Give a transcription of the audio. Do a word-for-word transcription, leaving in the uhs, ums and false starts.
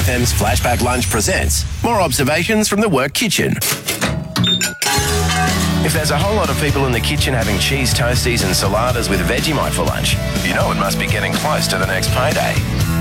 F M's Flashback Lunch presents more observations from the work kitchen. If there's a whole lot of people in the kitchen having cheese toasties and saladas with Vegemite for lunch, you know it must be getting close to the next payday.